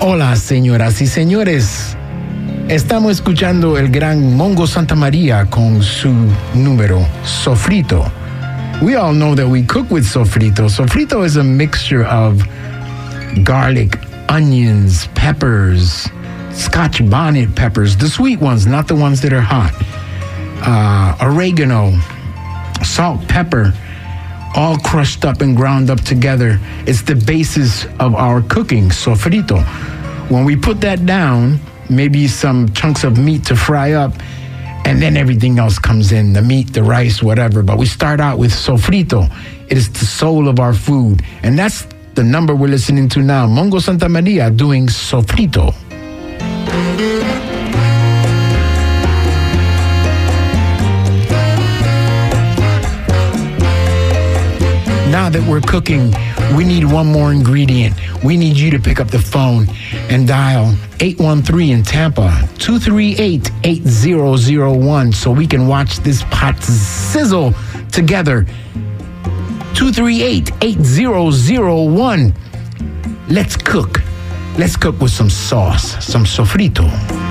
Hola, señoras y señores. Estamos escuchando el gran Mongo Santamaría con su número Sofrito. We all know that we cook with sofrito. Sofrito is a mixture of garlic, onions, peppers, Scotch bonnet peppers, the sweet ones, not the ones that are hot, oregano, salt, pepper, all crushed up and ground up together. It's the basis of our cooking, sofrito. When we put that down, maybe some chunks of meat to fry up, and then everything else comes in, the meat, the rice, whatever. But we start out with sofrito. It is the soul of our food. And that's the number we're listening to now. Mongo Santamaría doing sofrito. Now that we're cooking, we need one more ingredient. We need you to pick up the phone and dial 813 in Tampa, 238-8001 so we can watch this pot sizzle together. 238-8001. Let's cook. Let's cook with some sauce, some sofrito.